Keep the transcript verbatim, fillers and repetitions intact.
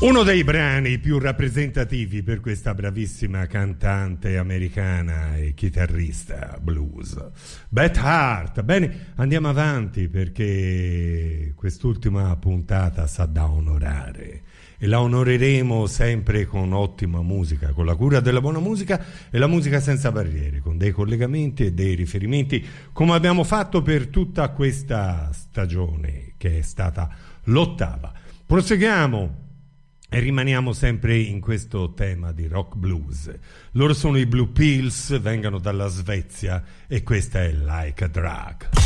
Uno dei brani più rappresentativi per questa bravissima cantante americana e chitarrista blues, Beth Hart. Bene, andiamo avanti perché quest'ultima puntata sa da onorare e la onoreremo sempre con ottima musica, con la cura della buona musica e la musica senza barriere, con dei collegamenti e dei riferimenti, come abbiamo fatto per tutta questa stagione che è stata l'ottava. Proseguiamo e rimaniamo sempre in questo tema di rock blues. Loro sono i Blue Pills, vengono dalla Svezia e questa è Like a Drug.